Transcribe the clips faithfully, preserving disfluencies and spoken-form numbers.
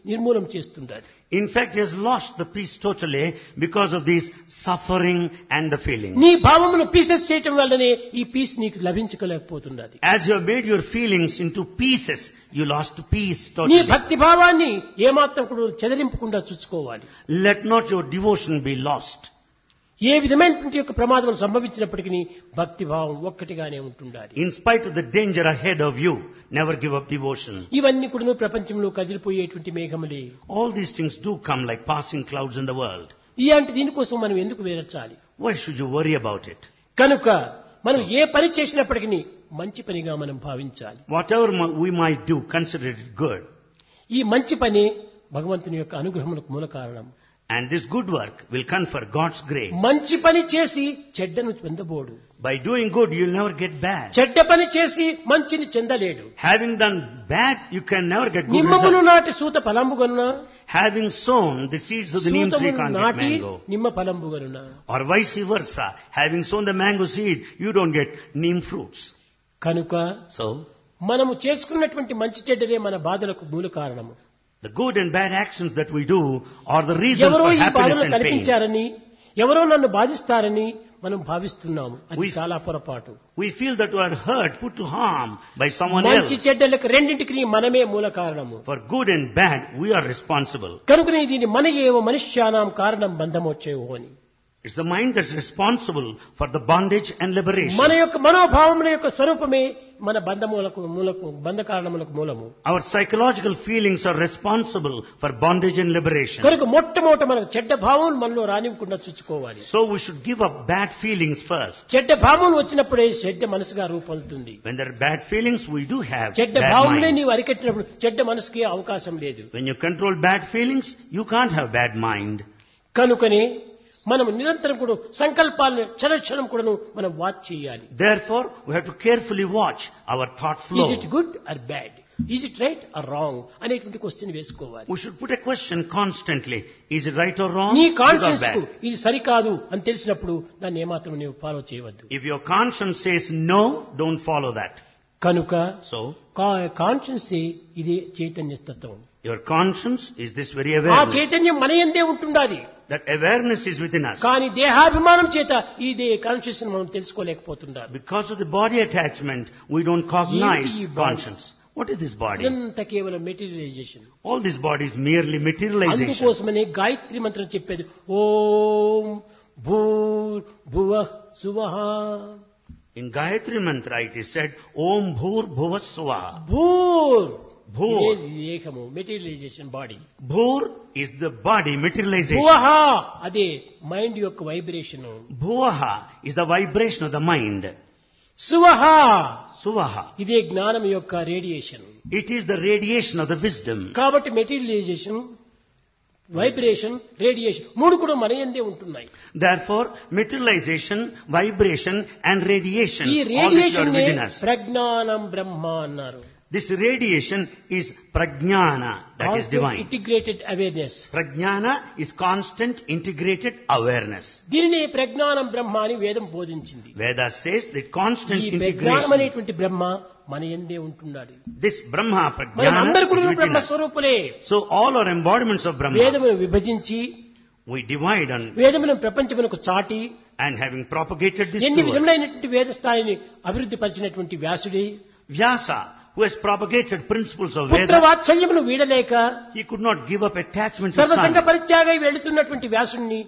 నిర్మూలం చేస్తుండాలి. In fact, he has lost the peace totally because of this suffering and the feelings. నీ భావమును pieces చేయటం వల్లనే ఈ piece నీకు లభించలేకపోతున్నది. As you have made your feelings into pieces, you lost peace నీ totally. భక్తి భావాన్ని ఏమాత్రం కూడా చెదరింపకుండా చూసుకోవాలి. Let not your devotion be lost. ఏ విధమైనటువంటి యొక్క ప్రమాదం సంభవించినప్పటికీ భక్తి భావం ఒక్కటిగానే ఉంటుండాలి. In spite of the danger ahead of you, never give up devotion. ఇవన్నీ కూడా ప్రపంచంలో కదిలిపోయేటువంటి మేఘములే. All these things do come like passing clouds in the world. ఇలాంటి దీనికోసం మనం ఎందుకు వేరచాలి? Why should you worry about it? కనుక మనం ఏ పని చేసినప్పటికీ మంచి పనిగా మనం భావించాలి. Whatever we might do, consider it good. ఈ మంచి పని భగవంతుని యొక్క అనుగ్రహమునకు మూల కారణం. And this good work will confer God's grace. మంచి పని చేసి చెడ్డను పొందబోడు. By doing good, you'll never get bad. చెడ్డ పని చేసి మంచిని చెందలేడు. Having done bad, you can never get good నిమ్మమును results. నాటి సూత ఫలంబుగనునా, Having sown the seeds of the neem tree సూతమును can't get నాటి mango. నిమ్మ ఫలంబుగనునా. Or vice versa. Having sown the mango seed, you don't get neem fruits. కనుక So, మనము చేసుకున్నటువంటి మంచి చెడ్డలే మన బాధలకు మూల కారణము. the good and bad actions that we do are the reasons ఎవరో for ఈ happiness బాధలు and pain. కల్పించారని, ఎవరో నన్ను బాధిస్తారని మనం భావిస్తున్నాము. అది We- చాలా పొరపాటు. We feel that we are hurt, put to harm by someone మంచి else. చెడ్డలకు రెండింటికి మనమే మూల కారణము. For good and bad, we are responsible. కనుకనే దీని మన ఏవో మనుష్యానాం కారణం బంధమోచ్చేవో అని. It's the mind that's responsible for the bondage and liberation. మన యొక్క మనోభావముల యొక్క స్వరూపమే మన బంధములకు మూలకు బంధ కారణములకు మూలము. Our psychological feelings are responsible for bondage and liberation. కనుక మొట్టమొదట మనకు చెడ్డ భావం మనలో రానివ్వకుండా చూసుకోవాలి. So we should give up bad feelings first. చెడ్డ భావం వచ్చినప్పుడే చెడ్డ మనసుగా రూపొందుతుంది. When there are bad feelings, we do have చెడ్డ bad భావములే mind. నీవు అరికట్టినప్పుడు చెడ్డ మనసుకి అవకాశం లేదు. When you control bad feelings, you can't have bad mind. కనుకనే మనం నిరంతరం కూడా సంకల్పాలను క్షణక్షణం కూడా మనం వాచ్ చేయాలి. Therefore, we have to carefully watch our thought flow. Is it good or bad, is it right are wrong అనేటువంటి క్వశ్చన్ వేసుకోవాలి. We should put a question constantly. Is it right or wrong? నీ Good or conscience కు bad? ఇది సరికాదు అని తెలిసినప్పుడు దాన్ని ఏమాత్రం నీవు ఫాలో చేయవద్దు. If your conscience says no, don't follow that. కనుక So, కాన్షియన్స్ ఇది చైతన్య తత్వం. your conscience is this very ఆ awareness. చైతన్యం మన యందే ఉంటుండాలి. That awareness is within us. కానీ దేహాభిమానం చేత ఇది కాన్షియస్ మనం తెలుసుకోలేకపోతుండాలి. Because of the body attachment, we don't cognize ఏంటి ఈ body? conscience. What is this body? ఇదంతా కేవలం materialisation. All this body is merely materialization. అందుకోసమనే గాయత్రి మంత్రం చెప్పేది ఓం భూర్ భువః సువః. In Gayatri Mantra it is said, Om Bhur Bhuva Swaha. భూర్ Bhur. ఇదే దేహము materialisation body. Bhur is the body, materialization. భువః అదే mind యొక్క vibration. Bhuvaha is the vibration of the mind. సువః Suvaha. ఇదే జ్ఞానం యొక్క radiation. It is the radiation of the wisdom. కాబట్టి materialisation, vibration, radiation మూడు కూడా మన యందే ఉంటున్నాయి. Therefore, materialization, vibration and radiation, ఈ all that are radiation within us. ప్రజ్ఞానం బ్రహ్మ అన్నారు. This radiation is prajnana, that is divine. Integrated awareness. Prajnana is constant integrated awareness. దీనిని ప్రజ్ఞానం బ్రహ్మ అని వేదం బోధించింది. Veda says that constant ఈ ప్రజ్ఞానం integration. అనేటువంటి బ్రహ్మ మన యందే ఉంటున్నాడు. This Brahma, మనం Prajnana అందరు is కూడా within Brahma us. స్వరూపులే. So all are embodiments of Brahma. వేదమును విభజించి We divide on వేదమును ప్రపంచమునకు చాటి and having propagated this ఎన్ని to us. విధములైనటువంటి వేద స్థాయిని అభివృద్ధి పరిచినటువంటి వ్యాసుడే Vyasa, who has propagated principles of Veda, పుత్రవాత్సల్యమును వీడలేక he could not give up attachment to సర్వసంగ son. పరిత్యాగై వెళుతున్నటువంటి వ్యాసుణ్ణి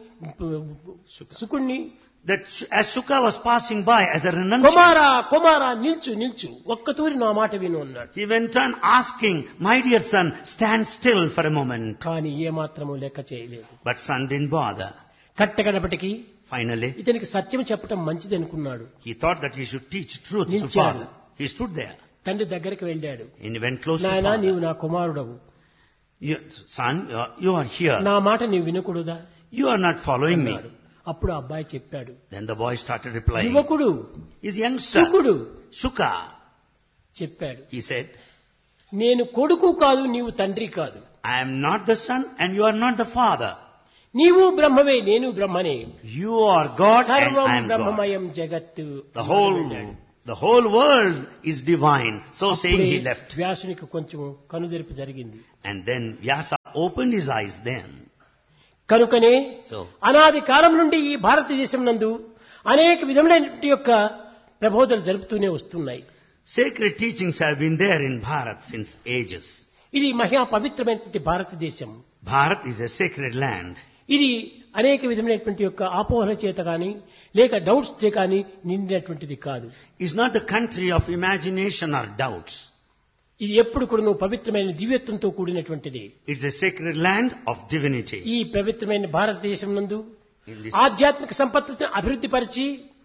సుకుణ్ణి That as Sukha was passing by as a renunciant, కుమారా కుమారా నిల్చు నిల్చు ఒక్కతూరి నా మాట విను అన్నాడు. he went on asking, my dear son, stand still for a moment. కానీ ఏ మాత్రము లెక్క చేయలేదు. But son didn't bother. కట్టగడపటికి Finally, ఇతనికి సత్యం చెప్పటం మంచిది అనుకున్నాడు. he thought that he should teach truth to నిల్చాడు. father. He stood there తండ్రి దగ్గరికి వెళ్ళాడు. and he went close to నాయనా father. నీవు నా కుమారుడవు, You- Son, you are, you are here. నా మాట నీవు వినకూడదా You are not following me. అన్నాడు. అప్పుడు ఆ అబ్బాయి చెప్పాడు, Then the boy started replying. యువకుడు His youngster, సుకుడు Shuka, చెప్పాడు, he said, నేను కొడుకు కాదు నీవు తండ్రి కాదు, I am not the son and you are not the father. నీవు బ్రహ్మవే నేను బ్రహ్మనే, You are God and సర్వం I am God. బ్రహ్మమయం జగత్తు. The whole, the whole world is divine. So saying he అప్పుడే left. వ్యాసునికి కొంచెం కనుదెరుపు జరిగింది. And then Vyasa opened his eyes then. కనుకనే So, అనాది కాలం నుండి ఈ భారతదేశం నందు అనేక విధములైనటువంటి యొక్క ప్రబోధనలు జరుపుతూనే వస్తున్నాయి. sacred teachings have been there in Bharat since ages. ఇది మహా పవిత్రమైనటువంటి భారతదేశం. Bharat is a sacred land. ఇది అనేక విధమైనటువంటి యొక్క ఆపోహల చేత కానీ లేక డౌట్స్ చే కానీ నిండినటువంటిది కాదు. It's not the country of imagination or doubts. ఇది ఎప్పుడు కూడా పవిత్రమైన దివ్యత్వంతో కూడినటువంటిది. It's a sacred land of divinity. ఈ పవిత్రమైన భారతదేశం నందు In this, ఆధ్యాత్మిక సంపత్తిని అభివృద్ధి పరిచి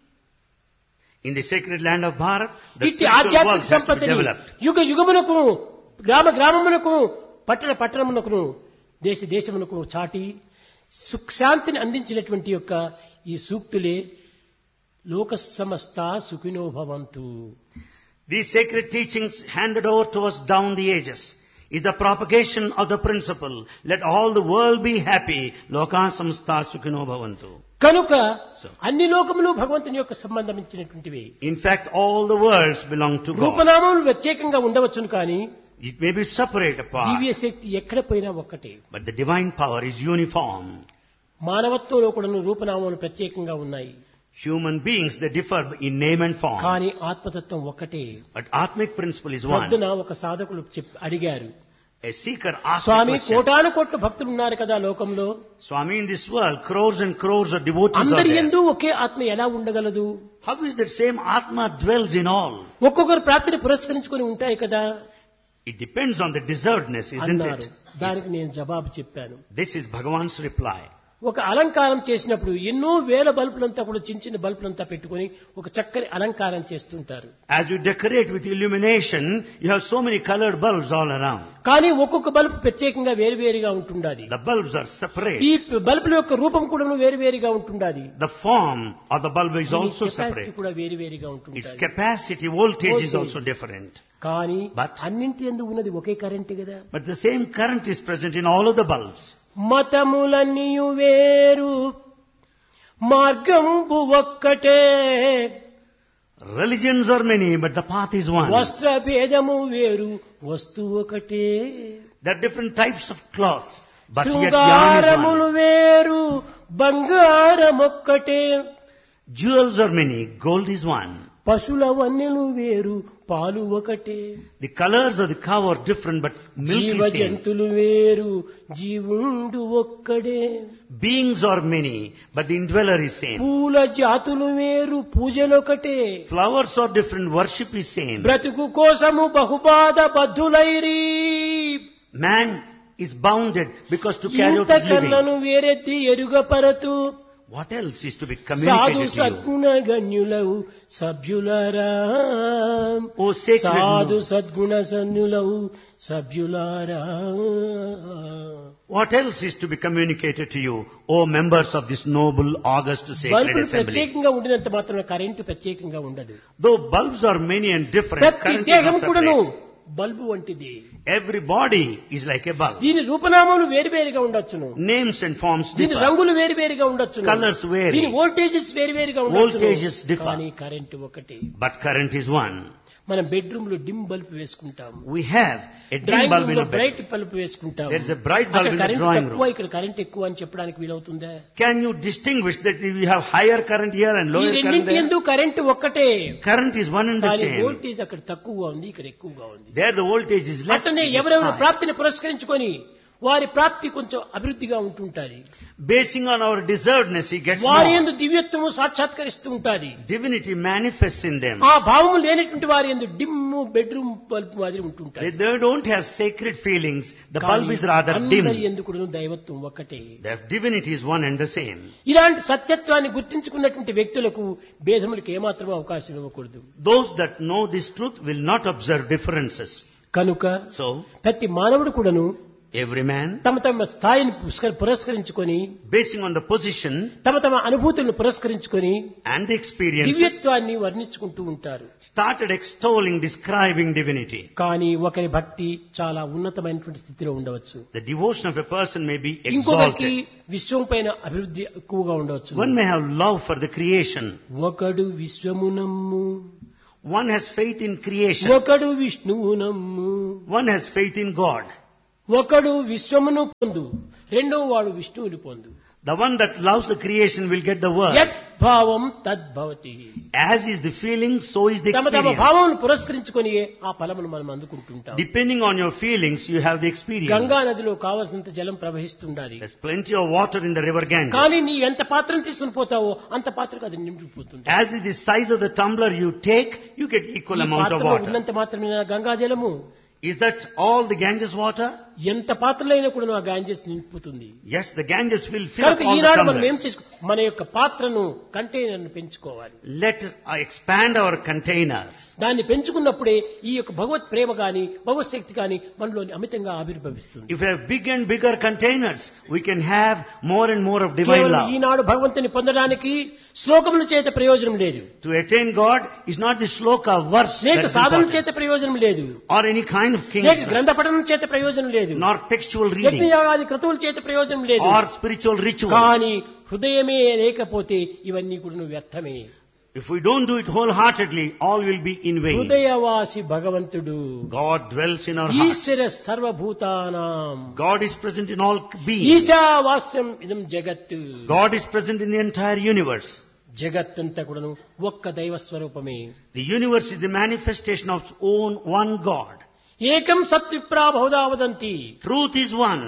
in the sacred land of Bharat, the ఇట్టి spiritual ఆధ్యాత్మిక world has to be సంపత్తిని developed. యుగ యుగమునకు గ్రామ గ్రామమునకు పట్టణ పట్టణమునకు దేశ దేశమునకు చాటి సుఖశాంతిని అందించినటువంటి యొక్క ఈ సూక్తులే లోక సమస్త సుఖినో భవంతు. These sacred teachings handed over to us down the ages is the propagation of the principle, let all the world be happy, loka samsta sukhino bhavantu. కనుక So, అన్ని లోకములు భగవంతుని యొక్క సంబంధించినటువంటివి. in fact, all the worlds belong to God. రూపనామములు ప్రత్యేకంగా ఉండవచ్చును కానీ It may be separate apart, దివ్య శక్తి ఎక్కడ పోయినా ఒక్కటే. but the divine power is uniform. మానవత్వంలో కూడా రూపనామములు ప్రత్యేకంగా ఉన్నాయి. Human beings, they differ in name and form. కానీ ఆత్మతత్వం ఒక్కటే. But Atmic principle is one. పొద్దున ఒక సాధకులు చెప్- అడిగారు, A seeker asked a Swamy question. కోటాను కోట్ల భక్తులు ఉన్నారు కదా లోకంలో, Swami, in this world, crores and crores of devotees are అందరి there. యందు ఒకే ఆత్మ ఎలా ఉండగలదు? How is that same Atma dwells in all? ఒక్కొక్కరు ప్రాప్తిని పురస్కరించుకొని ఉంటాయి కదా It depends on the deservedness, isn't అన్నారు. it? దానికి నేను జవాబు చెప్పాను. This is Bhagavan's reply. ఒక అలంకారం చేసినప్పుడు ఎన్నో వేల బల్బులంతా కూడా చిన్న చిన్న బల్బులంతా పెట్టుకొని ఒక చక్కని అలంకారం చేస్తుంటారు. As you decorate with illumination, you have so many colored bulbs all around. కానీ ఒక్కొక్క బల్బు ప్రత్యేకంగా వేరువేరుగా ఉంటుండాది. The bulbs are separate. ఈ బల్బుల యొక్క రూపం కూడా వేరువేరుగా ఉంటుండాది. The form of the bulb is దీని also కెపాసిటీ separate. కూడా వేరువేరుగా Its ఉంటుంది. capacity, voltage is Voltage. also different. కానీ But- అన్నింటి యందు ఉన్నది ఒకే కరెంట్ కదా. But the same current is present in all of the bulbs. మతములన్నీయు వేరు మార్గంబు ఒక్కటే, Religions are many, but the path is one. వస్త్ర భేదము వేరు వస్తువు ఒకటే, There are different types of cloths, but yet yarn is శృంగారములు one. వేరు బంగారమొక్కటే, Jewels are many, gold is one. పశుల వన్నెలు వేరు పాలు ఒకటే, The colors of the cow are different, but milk జీవ is same. జంతులు వేరు జీవుండు ఒక్కడే, Beings are many, but the indweller is same. పూల జాతులు వేరు పూజలొకటే, Flowers are different, worship is same. బ్రతుకు కోసము బహుబాధ బద్ధులైరి, Man is bounded because to carry out his living. ఇంతకన్నను వేరెత్తి ఎరుగపరతు, What else is to be సాధు communicated to you? సద్గుణ గణ్యులవు సభ్యులారా, O sacred సాధు Lord, సద్గుణ సన్నులవు సభ్యులారా. what else is to be communicated to you, O members of this noble, august, sacred బల్బులు assembly? ప్రత్యేకంగా ఉండినంత మాత్రం current ప్రత్యేకంగా ఉండదు. Though bulbs are many and different, ప్రతి current is దేహం not కూడాను separate. బల్బు వంటిది. Every body is like a bulb. దీని రూపనామాలు వేరువేరుగా ఉండొచ్చును, Names and forms దీని differ. రంగులు వేరువేరుగా ఉండొచ్చును, Colours vary. దీని వోల్టేజెస్ వేరువేరుగా Voltages ఉండొచ్చును, differ. కానీ కరెంటు ఒకటి. But current is one. మనం బెడ్రూమ్ లో డిమ్ బల్బ్ వేసుకుంటాం, We have a dim drawing bulb room in లో a బ్రైట్ bed. బల్బ్ వేసుకుంటాం. There is a bright bulb అక్కడ in the కరెంట్ drawing తక్కువ room. ఇక్కడ కరెంట్ ఎక్కువ అని చెప్పడానికి వీలవుతుందా? Can you distinguish that we have higher current here and ఈ lower current రెండింటి there? ఎందు కరెంట్ ఒక్కటే, Current is one and the కానీ same. వోల్టేజ్ అక్కడ తక్కువగా ఉంది, ఇక్కడ ఎక్కువగా ఉంది. There the voltage is less. అట్లనే it is ఎవరెవరు high. ప్రాప్తిని పురస్కరించుకొని వారి ప్రాప్తి కొంచెం అభివృద్ధిగా ఉంటుంటాది, Basing on our deservedness, he gets వారి more. యందు దివ్యత్వము సాక్షాత్కరిస్తూ ఉంటాది. Divinity manifests in them. ఆ భావము లేనటువంటి వారి యందు డిమ్ బెడ్రూమ్ బల్బ్ మాదిరి ఉంటుంటాయి. They, they don't have sacred feelings. The bulb is rather dim. అందరి యందు కూడా దైవత్వం ఒక్కటే. Their divinity is one and the same. ఇలాంటి సత్యత్వాన్ని గుర్తించుకున్నటువంటి వ్యక్తులకు భేదములకు ఏమాత్రం అవకాశం ఇవ్వకూడదు. Those that know this truth will not observe differences. కనుక So, ప్రతి మానవుడు కూడాను every man, తమ తమ స్థాయిని పురస్క- పురస్కరించుకొని basing on the position తమ తమ అనుభూతులను పురస్కరించుకొని and the experiences, దివ్యత్వాన్ని వర్ణించుకుంటూ ఉంటారు. started extolling, describing divinity. కానీ ఒకరి భక్తి చాలా ఉన్నతమైనటువంటి స్థితిలో ఉండవచ్చు, The devotion of a person may be ఇంకొకరికి exalted. విశ్వం పైన అభివృద్ధి ఎక్కువగా ఉండవచ్చు. One may have love for the creation. ఒకడు విశ్వమునమ్ము, One has faith in creation. ఒకడు విష్ణువునమ్ము, One has faith in God. ఒకడు విశ్వమును పొందు, రెండో వాడు విష్ణువుని పొందు. The one that loves the creation will get the word. యత్ భావం తద్భవతి. As is the feeling, so is the తమ తమ experience. భావమును పురస్కరించుకొని ఆ ఫలమును మనం అందుకుంటుంటాం. Depending on your feelings, you have the experience. Ganga నదిలో కావలసినంత జలం ప్రవహిస్తుండాలి. There's plenty of water in the river Ganges. కానీ నీ ఎంత పాత్రను తీసుకుని పోతావో అంత పాత్రకు అది నిండిపోతుంది. As is the size of the tumbler you take, you get equal ఈ amount of పాత్రలో water. ఉన్నంత మాత్రమే గంగా జలము. Is that all the Ganges water? ఎంత పాత్రలైనా కూడా ఆ గాంజెస్ నింపుతుంది. Yes, the Ganges will fill up కనుక all the ఈనాడు మనం ఏం tumblers. చేసుకో, మన యొక్క పాత్రను కంటైనర్ను పెంచుకోవాలి. Let uh, expand our containers. దాన్ని పెంచుకున్నప్పుడే ఈ యొక్క భగవత్ ప్రేమ గాని భగవత్ శక్తి గాని మనలో అమితంగా ఆవిర్భవిస్తుంది. If we have big and bigger containers, we can have more and more of divine కేవలం love. ఈనాడు భగవంతుని పొందడానికి శ్లోకముల చేత ప్రయోజనం లేదు, To attain God is not the shloka verse లేక that is సాధన important, చేత ప్రయోజనం లేదు, or any kind of లేక king, గ్రంథ పఠనం చేత ప్రయోజనం లేదు, nor textual reading, యజ్ఞయాగాది క్రతువుల చేత ప్రయోజనం లేదు. or spiritual rituals. కానీ హృదయమే లేకపోతే ఇవన్నీ కూడా వ్యర్థమే. If we don't do it wholeheartedly, all will be in vain. హృదయవాసి భగవంతుడు, God dwells in our heart. ఈశ్వర సర్వభూతానాం, God is present in all beings. ఈశావాస్యం ఇదం జగత్. God is present in the entire universe. జగత్తంతా కూడాను ఒక్క దైవ స్వరూపమే. The universe is the manifestation of its own one God. ఏకం సత్విప్రా బహుదా వదంతి. Truth is one.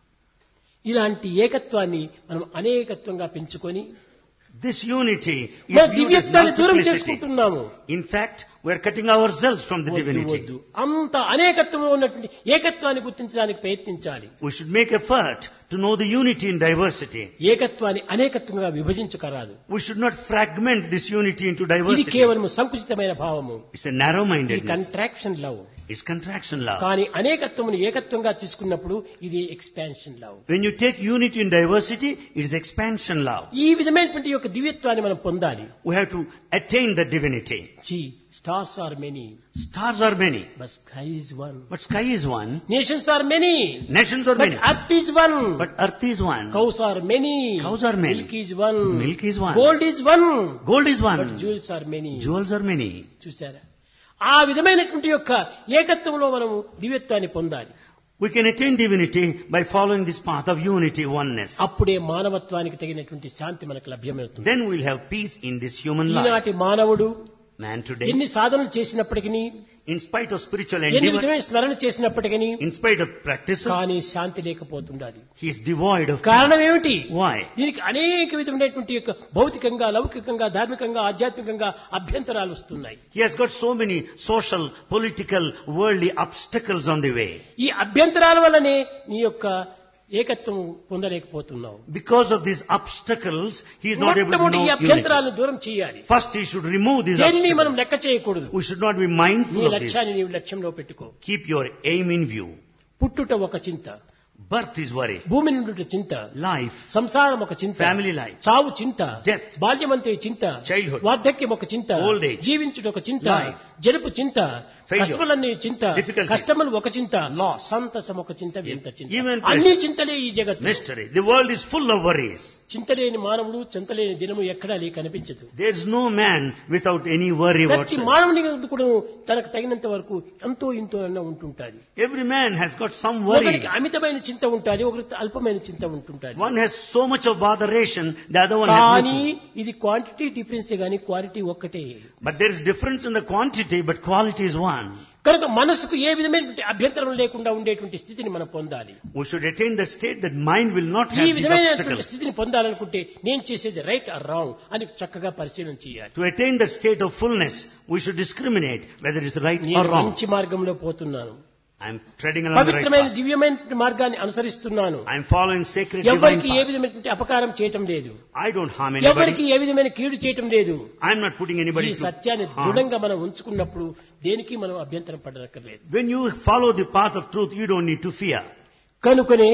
ఇలాంటి ఏకత్వాన్ని మనం అనేకత్వంగా పెంచుకొని This unity మన is viewed as దివ్యత్వాన్ని దూరం multiplicity. చేసుకుంటున్నాము. In fact, we are cutting ourselves from the వద్దు, divinity. వద్దు. అంత అనేకత్వంలో ఉన్నటువంటి ఏకత్వాన్ని గుర్తించడానికి ప్రయత్నించాలి. We should make effort to know the unity in diversity. ఏకత్వాన్ని అనేకత్వంగా విభజించకరాదు. We should not fragment this unity into ఇది diversity. కేవలం సంకుచితమైన భావము. It's a ఇది narrow-mindedness. Contraction love. It's contraction love. కానీ అనేకత్వమును ఏకత్వంగా తీసుకున్నప్పుడు ఇది expansion love. When you take unity in diversity, it is expansion love. ఈ విధమైనటువంటి యొక్క దివ్యత్వాన్ని మనం పొందాలి. We have to attain the divinity. చి stars are many Stars are many, but sky is one. but sky is one. Nations are many Nations are but many, earth is one. but earth is one. Cows are many Cows are many. Milk is one. Milk is one. Gold is one Gold is but one. Jewels are many. Jewels are many. చూసారా, ఆ విధమైనటువంటి యొక్క ఏకత్వంలో మనము దివ్యత్వాన్ని పొందాలి. We can attain divinity by following this path of unity, oneness. అప్పుడే మానవత్వానికి తగినటువంటి శాంతి మనకు లభ్యమవుతుంది. Then we'll have peace in this human life. ఈనాటి మానవుడు Man today, ఎన్ని సాధనలు చేసినప్పటికీ, in spite of spiritual ఎన్ని endeavor, విధమైన స్మరణ చేసినప్పటికీ in spite of practices, కానీ శాంతి లేకపోతుండాలి. he is devoid of peace. కారణం ఏమిటి? Why? దీనికి అనేక విధమైనటువంటి యొక్క భౌతికంగా, లౌకికంగా, ధార్మికంగా, ఆధ్యాత్మికంగా అభ్యంతరాలు వస్తున్నాయి. He has got so many social, political, worldly obstacles on the way. ఈ అభ్యంతరాల వల్లనే నీ యొక్క ఏకత్వం పొందలేకపోతున్నావు. Because of these obstacles, he is not able to మొట్టమొదటి know ఈ unity. అభ్యంతరాలను దూరం చేయాలి. First, he should remove these దేన్ని మనం obstacles. లెక్క చేయకూడదు. We should not be నీ mindful of this. లక్ష్యాన్ని నీవు లక్ష్యంలో పెట్టుకో. Keep your aim in view. పుట్టుట ఒక చింత, Birth is worry. భూమి నుండి చింత, Life, సంసారం ఒక చింత, family life, చావు చింత, Death, బాల్యమంతే చింత, childhood, వార్ధక్యం ఒక చింత, old age, జీవించుట ఒక చింత, life, జరుపు చింత, failure, కష్టములన్నీ చింత, difficulties, కష్టములు ఒక చింత, loss, సంతసం ఒక చింత, వింత చింత, even అన్ని చింతలే ఈ జగత్తు. mystery. The world is full of worries. చింతలేని మానవుడు, చింతలేని దినము ఎక్కడా లే కనిపించదు. There is no man without any worry ప్రతి whatsoever. మానవుని కూడా తనకు తగినంత వరకు ఎంతో ఇంతో అన్న ఉంటుంటాది. Every man has got some worry. ఒకరికి అమితమైన చింత ఉంటుంది, ఒకరికి అల్పమైన చింత ఉంటుంటుంది. One has so much of botheration, the other one has కానీ little. ఇది క్వాంటిటీ డిఫరెన్స్ గానీ క్వాలిటీ ఒక్కటే. But there is difference in the quantity, but quality is one. కనుక మనసుకు ఏ విధమైనటువంటి అభ్యంతరం లేకుండా ఉండేటువంటి స్థితిని మనం పొందాలి. We should attain that state that mind will not ఈ have these విధమైనటువంటి obstacles. స్థితిని పొందాలనుకుంటే నేను చేసేది రైట్ ఆర్ రాంగ్ అని చక్కగా పరిశీలన చేయాలి. To attain that state of fullness, we should discriminate whether it's right or నేను wrong. మంచి మార్గంలో పోతున్నాను, I am treading along the right పవిత్రమైన path. దివ్యమైన మార్గాన్ని అనుసరిస్తున్నాను, I am following sacred divine ఎవరికి ఏ path. విధమైనటువంటి అపకారం చేయటం లేదు, I don't harm ఎవరికి anybody. ఏ విధమైన కీడు చేయటం లేదు. I am not putting ఈ anybody to సత్యాన్ని harm. దృఢంగా మనం ఉంచుకున్నప్పుడు దేనికి మనం అభ్యంతరం పడనక్కర్లేదు. When you follow the path of truth, you don't need to fear. కనుకనే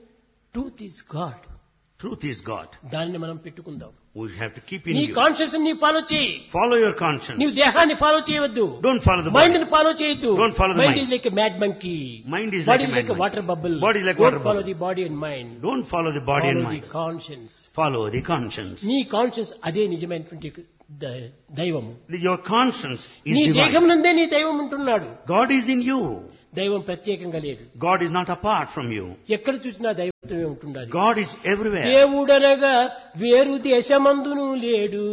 truth is God, Truth is God. దానిని మనం పెట్టుకుందాం. We have to keep in నీ view. కాన్షియస్ ని ఫాలో చేయి. Follow your conscience. నీవు దేహాన్ని ఫాలో చేయవద్దు. Don't follow the mind body. ని ఫాలో చేయొద్దు. Don't follow the mind mind. Is like a mad monkey. Mind is body like a is like a mad water bubble. Body is like water follow bubble. The body and mind. Don't follow the body and follow the mind. Conscience. Follow the conscience. నీ conscience అదే నిజమైనటువంటి the- దైవము. Your conscience is నీ దేహం divine. నందే నీ దైవం ఉంటున్నాడు. God is in you. దైవం ప్రత్యేకంగా లేదు. God is not apart from you. ఎక్కడ చూసినా దైవత్వమే ఉంటుండాలి. God is everywhere. దేవుడనగా వేరు దేశమందును లేడు.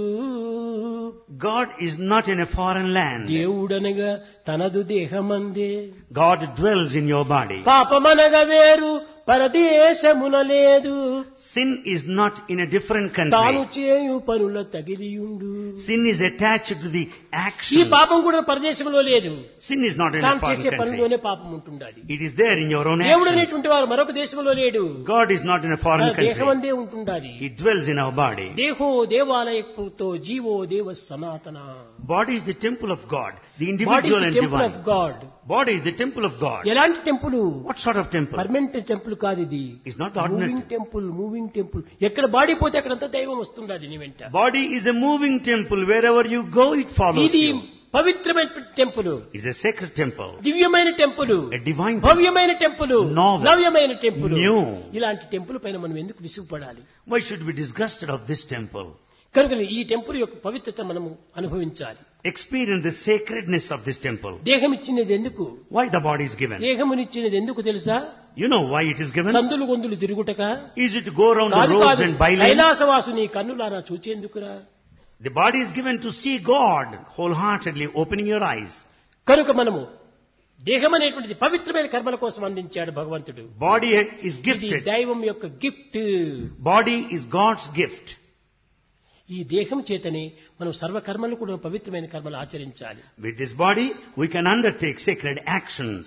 God is not in a foreign land. దేవుడనగా తనదు దేహమందే. God dwells in your body. పాపమనగా వేరు పరదేశమున లేదు. Sin is not in a different తాను country. చేయు పనుల తగిలియుండు. Sin is attached to the ఈ action. పాపం కూడా పరదేశంలో లేదు. Sin is not in a తాను foreign చేసే country. పనిలోనే పాపం ఉంటుండాలి. It is there in your own దేవుడు actions. అనేటువంటి వారు మరొక దేశంలో లేడు. God is not in a foreign country. దేహమందే ఉంటుండాలి. He dwells in our body. దేహో దేవాలయతో GO దేవ సనాతన. Body is the temple of God, the body individual and temple of divine. God. Body is the temple of God. ఎలాంటి temple? What sort of temple? Permanent temple కాదు ఇది. It's not the ordinary moving temple. Moving temple. ఎక్కడ body పోతే అక్కడంతా దైవం వస్తుండాలి నీ వెంట. Body is a moving temple. Wherever you go, it follows ఇది you. పవిత్రమైన temple. It's a sacred temple. దివ్యమైన temple. A divine temple. భవ్యమైన temple. Novel. నవ్యమైన temple. New. ఇలాంటి టెంపుల్ పైన మనం ఎందుకు విసుగుపడాలి? Why should we be disgusted of this temple? కనుక ఈ temple యొక్క పవిత్రత మనము అనుభవించాలి. Experience the sacredness of this temple. దేహం ఇచ్చినది ఎందుకు? Why the body is given? దేహమునిచ్చినది ఎందుకు తెలుసా? You know why it is given? సందులు గొంతులు తిరుగుటక. Is it to go around the కాదు roads కాదు. and by lanes? కైలాసవాసుని కన్నులారా చూచేందుకురా. The body is given to see God wholeheartedly, opening your eyes. కనుక మనము దేహం అనేటువంటిది పవిత్రమైన కర్మల కోసం అందించాడు భగవంతుడు. Body is ఇది gifted. దైవం యొక్క gift. Body is God's gift. ఈ దేహం చేతనే మనం సర్వకర్మలు కూడా పవిత్రమైన కర్మలు ఆచరించాలి. With this body, we can undertake sacred actions.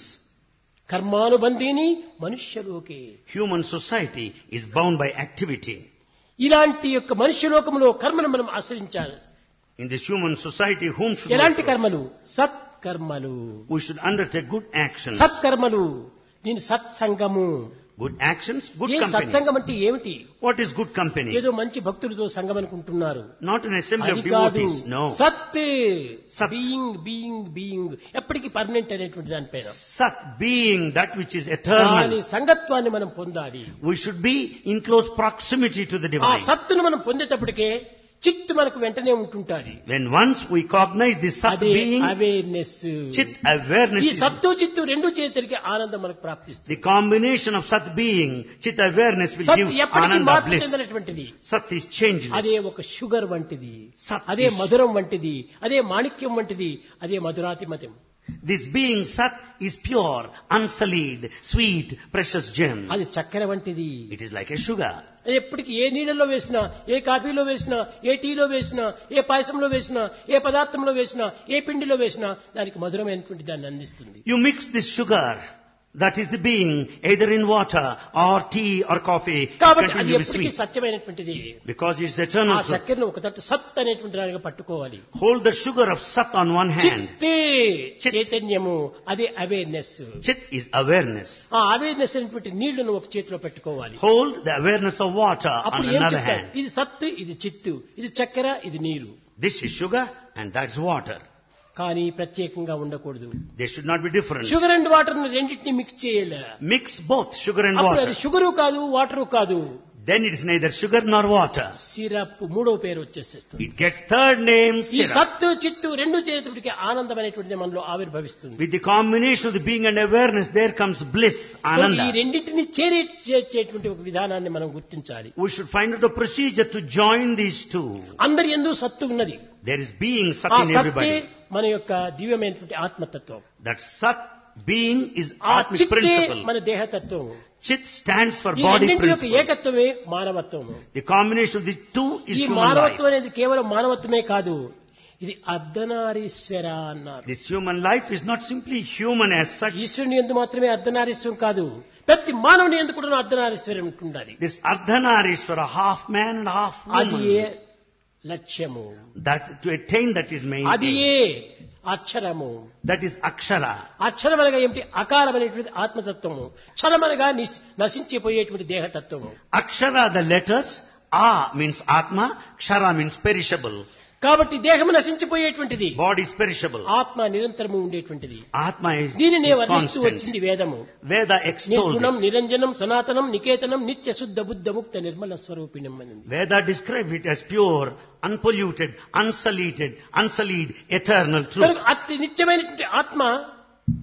కర్మానుబంధీని మనుష్యలోకే. Human society is bound by activity. ఇలాంటి యొక్క మనుష్య లోకంలో కర్మను మనం ఆచరించాలి. In this human society, whom should we ఎలాంటి approach? కర్మలు? సత్కర్మలు. We should undertake good actions. సత్కర్మలు. దీని సత్సంగము. Good actions, good ఏ company. సత్సంగం అంటే ఏమిటి? What is good company? ఏదో మంచి భక్తులతో సంఘం అనుకుంటున్నారు. Not an assembly of అది కాదు. devotees. No. సత్ సత్. బీయింగ్ బీయింగ్ బీయింగ్ ఎప్పటికీ పర్మనెంట్ అనేటువంటి దానిపైన Sat, being that which is దాని eternal. సంగత్వాన్ని మనం పొందాలి. We should be in close proximity to the ఆ divine. సత్తును మనం పొందేటప్పటికే చిత్తు మనకు వెంటనే ఉంటుంటాది. When once we cognize this Sat అదే being, అవేర్నెస్. Chit awareness ఈ is సత్తు చిత్తు రెండు చేతులకి ఆనందం మనకు ప్రాప్తిస్తుంది. the combination of Sat being, Chit awareness will సత్ give ఎప్పటికీ Ananda మార్పు bliss. చెందినటువంటిది. Sat is changeless. అదే ఒక షుగర్ వంటిది. సత్ అదే is- మధురం వంటిది. అదే మాణిక్యం వంటిది. అదే మధురాతిమతం. This being Sat is pure, unsullied, sweet, precious gem. అది చక్కెర వంటిది. It is like a sugar. అది ఎప్పటికీ ఏ నీళ్ళలో వేసినా, ఏ కాఫీలో వేసినా, ఏ టీలో వేసినా, ఏ పాయసంలో వేసినా, ఏ పదార్థంలో వేసినా, ఏ పిండిలో వేసినా దానికి మధురమైనటువంటి దాన్ని అందిస్తుంది. You mix this sugar, that is the being, either in water or tea or coffee, కాబట్టి అది continue to be ఎప్పటికీ sweet. సత్యమైనటువంటిది. Because it's ఆ eternal truth. చక్కెరను ఒక తట్టు సత్ అనేటువంటి దానిగా పట్టుకోవాలి. Hold the sugar of Sat on one hand. చిత్తే చిత్. చైతన్యము అదే అవేర్నెస్. Chit is awareness. ఆ అవేర్నెస్ అనేటువంటి నీళ్లను ఒక చేతిలో పెట్టుకోవాలి. Hold the awareness of water on అప్పుడు ఏం another చెప్తారు? hand. ఇది సత్తు, ఇది చిత్తు, ఇది చక్కెర, ఇది నీరు. This is sugar and that's water. కానీ ప్రత్యేకంగా ఉండకూడదు. They should not be different. Sugar and water రెండింటిని మిక్స్ చేయాలి. Mix both sugar and అప్పుడు water. అది షుగరు కాదు, వాటరు కాదు. Then it is neither sugar nor water. Syrup మూడో పేరు వచ్చేసేస్తుంది. It gets third name, ఈ syrup. సత్తు చిత్తు రెండు చేతుడికి ఆనందం అనేటువంటిది మనలో ఆవిర్భవిస్తుంది. With the combination of the being and awareness, there comes bliss, ఈ ananda. రెండింటిని చేరి చేర్చేటువంటి ఒక విధానాన్ని మనం గుర్తించాలి. We should find out the procedure to join these two. అందరి యందు సత్తు ఉన్నది. There is being Sat ఆ in సత్తే everybody. మన యొక్క దివ్యమైనటువంటి ఆత్మతత్వం. That Sat being is ఆ Atmic చిత్తే principle. మన దేహతత్వం. Chit stands for ఈ body రెండింటి యొక్క principle. ఏకత్వమే మానవత్వము. The combination of the two is ఈ human మానవత్వం life. అనేది కేవలం మానవత్వమే కాదు, ఇది అర్ధనారీశ్వర అన్నారు. This human life is not simply human as such. ఈశ్వరుని ఎందు మాత్రమే అర్ధనారీశ్వరం కాదు, ప్రతి మానవుని ఎందు కూడా అర్ధనారీశ్వరం ఉంటుండాలి. This Ardhanarishvara, half man and half అది woman. ఏ లక్ష్యము, That to attain that is main అది aim. ఏ అక్షరము. That is Akshara. అక్షరం అనగా ఏమిటి? అకారం అనేటువంటి ఆత్మతత్వము. క్షరమనగా నిస్- నశించిపోయేటువంటి దేహతత్వము. Akshara, the letters, A means Atma, Kshara means perishable. కాబట్టి దేహము నశించిపోయేటువంటిది, Body is perishable. ఆత్మ నిరంతరము ఉండేటువంటిది. Atma is, దీనినే is వర్ణిస్తూ constant. వచ్చింది వేదము. Veda extolled నిర్గుణం it. నిరంజనం సనాతనం నికేతనం నిత్య శుద్ధ బుద్ధ ముక్త నిర్మల స్వరూపిణం అని. Veda described it as pure, unpolluted, unsullied, unsullied, eternal truth. కనుక అతి నిత్యమైనటువంటి ఆత్మ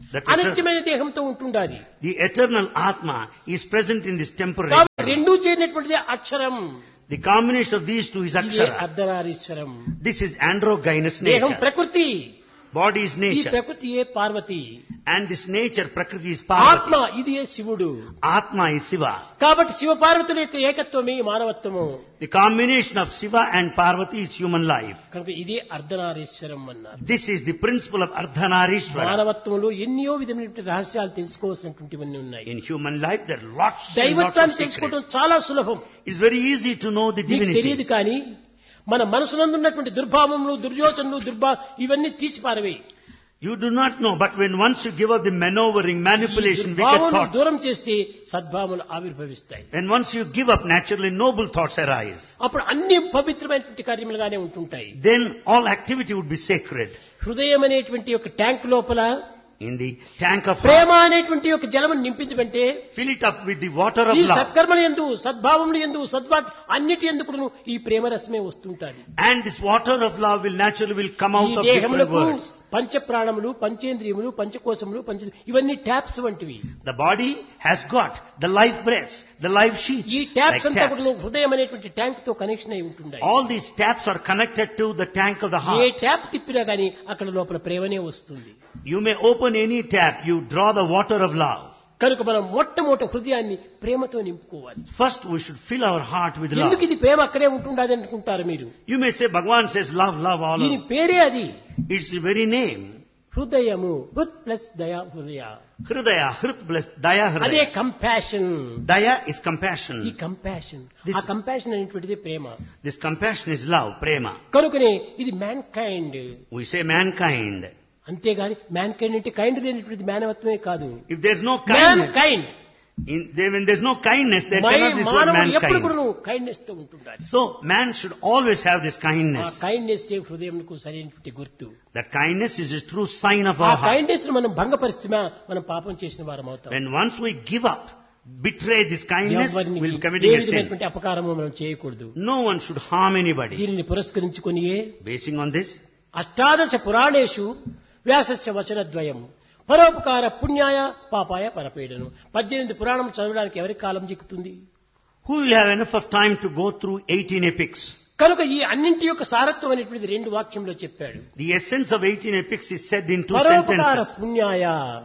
That eter- అనిత్యమైన దేహంతో ఉంటుండాలి. The eternal Atma is present in this temporary కాబట్టి body. రెండూ చేరినటువంటిది అక్షరం. The combination of these two is ఇదే Akshara. అర్ధనారీశ్వరం. This is androgynous దేహం nature. ప్రకృతి, Body is ఈ nature. ప్రకృతియే Parvati. And this nature, Prakriti, is ఆత్మ Parvati. ఇదియే శివుడు. Atma is Shiva. కాబట్టి శివ పార్వతుల యొక్క ఏకత్వమే మానవత్వము. The combination of Shiva and Parvati is human life. కనుక ఇదే అర్ధనారీశ్వరం అన్నారు. This is the principle of Ardhanarishvara. మానవత్వంలో ఎన్నో విధమైనటువంటి రహస్యాలు తెలుసుకోవాల్సినటువంటివన్నీ ఉన్నాయి. In human life, there are lots and lots of దైవత్వాన్ని secrets. తెలుసుకోవడం చాలా సులభం. It's very easy to know the మీకు తెలియదు divinity. కానీ మన మనసునందున్నటువంటి దుర్భావములు, దుర్యోచనలు, దుర్భా ఇవన్నీ తీసి పారవేయి. You do not know, but when once you give up the maneuvering, manipulation, wicked భావములు thoughts, దూరం చేస్తే సద్భావములు ఆవిర్భవిస్తాయి. and once you give up, naturally noble thoughts arise. అప్పుడు అన్ని పవిత్రమైనటువంటి కార్యములుగానే ఉంటుంటాయి. Then all activity would be sacred. హృదయం అనేటువంటి ఒక ట్యాంక్ లోపల In the tank of Prema heart, అనేటువంటి ఒక జలమును నింపిందంటే fill it up with the water of ఈ love. సత్కర్మలు ఎందు, సద్భావములు ఎందు, సద్వా అన్నిటి ఎందుకు ఈ ప్రేమ రసమే వస్తుంటాది. And this water of love will naturally will come ఈ out of different దేహములకు words. పంచ ప్రాణములు, పంచేంద్రియములు, పంచకోశములు, పంచ ఇవన్నీ ట్యాప్స్ వంటివి. The body has got the life breaths, the life sheaths, ఈ like ట్యాప్స్ అంతా taps. కూడా హృదయం అనేటువంటి ట్యాంక్ తో కనెక్షన్ అయి ఉంటున్నాయి. All these taps are connected to the tank of the A heart. Tap తిప్పినా గానీ అక్కడ లోపల ప్రేమనే వస్తుంది. You may open any tap, you draw the water of love. కనుక మనం మొట్టమొదటి హృదయాన్ని ప్రేమతో నింపుకోవాలి. First we should fill our heart with love. ఎందుకు ఇది ప్రేమ అక్కడే ఉంటుండదు అనుకుంటారు మీరు. You may say Bhagavan says love, love all దీని of. పేరే అది. It's the very name. హృదయము, హృత్ ప్లస్ దయా హృదయ. Hridaya, Hrit plus Daya అదే Hridaya. Compassion. Daya is compassion. ఈ కంపాషన్, This- ఆ కంపాషన్ అనేటువంటిది ప్రేమ. This compassion is love, prema. కనుకనే ఇది man kind. We say mankind. అంతేగాని మ్యాన్ కైండ్ అంటే కైండ్ లేనటువంటిది మానవత్వమే కాదు. If there's no man kindness, kind. in, there, when there's no kindness, there cannot be this word మానవుడు ఎప్పుడు mankind. కూడా kindness తో ఉంటుండాలి. So man should always have this ఆ kindness. కైండ్నెస్ హృదయంకు సరైనటువంటి గుర్తు. That kindness is a true sign of ఆ our heart. Kindness ను మనం భంగపరిచినా మనం పాపం చేసిన వారం అవుతాం. When once we give up, betray this kindness, ఎవరిని we'll A committing a sin. విధమైనటువంటి అపకారము మనం చేయకూడదు. No one should harm anybody. దీనిని పురస్కరించుకొని Basing on this, అష్టాదశ పురాణేషు వ్యాసస్య వచనద్వయం పరోపకార పుణ్యాయ పాపాయ పరపీడను. పద్దెనిమిది పురాణం చదవడానికి ఎవరికి కాలం చిక్కుతుంది? who will have enough of time to go through eighteen epics? కనుక ఈ అన్నింటి యొక్క సారత్వం అనేటువంటిది రెండు వాక్యంలో చెప్పాడు. The essence of eighteen epics is said in two పరోపకార sentences. పుణ్యాయ,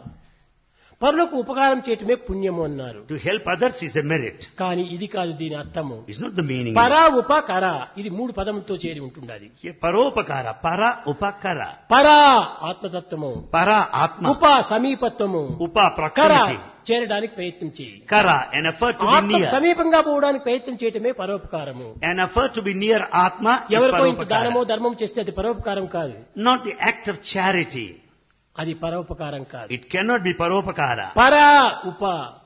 పరులకు ఉపకారం చేయటమే పుణ్యము అన్నారు. To help others is a merit. కానీ ఇది కాదు దీని అర్థము. It's not the meaning. పరా ఉపకర, ఇది మూడు పదములతో చేరి ఉంటుండాలి. Here, paropakara, para upakara, పరా ఆత్మతత్వము, para atma, ఉప సమీపత్వము, upa కర proximity, చేరడానికి ప్రయత్నం చేయి. kara an effort to be ఆత్మ near. సమీపంగా పోవడానికి ప్రయత్నం చేయటమే పరోపకారము. An effort to be near atma is ఎవరికో ఇంత దానమో paropakara. ధర్మం చేస్తే అది పరోపకారం కాదు. Not the act of charity. అది పరోపకారం కాదు. It cannot be paropakara. పరా ఉప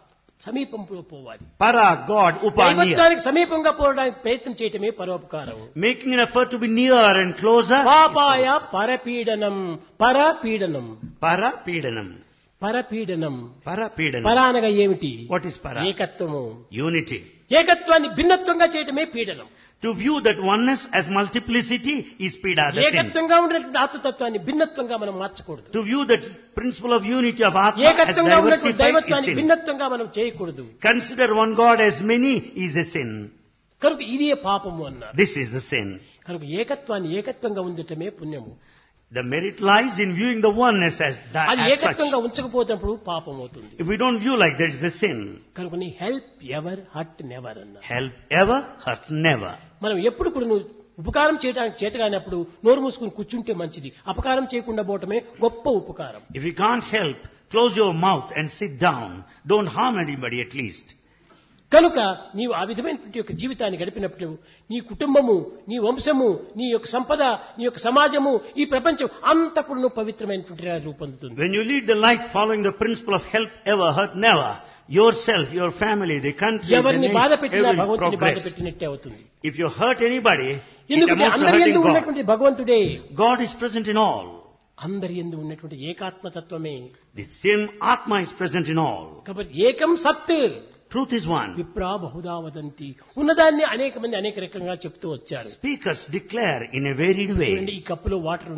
సమీపంలో పోవాలి. Para God, upa near. దైవత్వానికి సమీపంగా పోవడానికి ప్రయత్నం చేయటమే పరోపకారం. Making an effort to be near and closer. పాపాయ పరపీడనం, పరపీడనం, Para pedanam. పరపీడనం. Para pedanam. పర అనగా ఏమిటి? What is para? ఏకత్వము. Unity. ఏకత్వాన్ని భిన్నత్వంగా చేయటమే పీడనం. To view that oneness as multiplicity is pida, the sin. ఏకత్వంగా ఉండేటువంటి ఆత్మతత్వాన్ని భిన్నత్వంగా మనం మార్చకూడదు. To view that principle of unity of Atma as ఏకత్వంగా ఉన్నటువంటి diversified is దైవత్వాన్ని sin. భిన్నత్వంగా మనం చేయకూడదు. Consider one God as many is a sin. కనుక ఇదే పాపము అన్నారు. This is the sin. కనుక ఏకత్వాన్ని ఏకత్వంగా ఉండటమే పుణ్యము. The merit lies in viewing the oneness as that అది as such. ఏకత్వంగా ఉంచకపోతున్నప్పుడు పాపం అవుతుంది. If we don't view like that, it's a sin. కనుక నీ హెల్ప్ ఎవర్ హర్ట్ నెవర్ అన్నారు. Help ever, hurt never. మనం ఎప్పుడు కూడా నువ్వు ఉపకారం చేయడానికి చేతగానప్పుడు నోరు మూసుకుని కూర్చుంటే మంచిది. అపకారం చేయకుండా పోవటమే గొప్ప ఉపకారం. If you can't help, close your mouth and sit down. Don't harm anybody at least. కనుక నీవు ఆ విధమైనటువంటి యొక్క జీవితాన్ని గడిపినప్పుడు నీ కుటుంబము, నీ వంశము, నీ యొక్క సంపద, నీ యొక్క సమాజము, ఈ ప్రపంచం అంతా కూడా నువ్వు పవిత్రమైనటువంటి రూపొందుతుంది. When you lead the life following the principle of help ever, hurt never, yourself, your family, the country, the ఎవరిని బాధ nation, పెట్టినా will భగవంతుని బాధ progress. పెట్టినట్టే అవుతుంది. If you hurt anybody, it ఎందుకంటే amounts to అందరి hurting యందు God. ఉన్నటువంటి భగవంతుడే. God is present in all. అందరి యందు ఉన్నటువంటి ఏకాత్మతత్వమే. The same Atma is present in all. కాబట్టి ఏకం సత్, Truth is one. విప్రా బహుదా వదంతి. ఉన్నదాన్ని అనేక మంది అనేక రకంగా చెప్తూ వచ్చారు. Speakers declare in a varied చూడండి, way. ఈ కప్పులో వాటర్ ఉంది.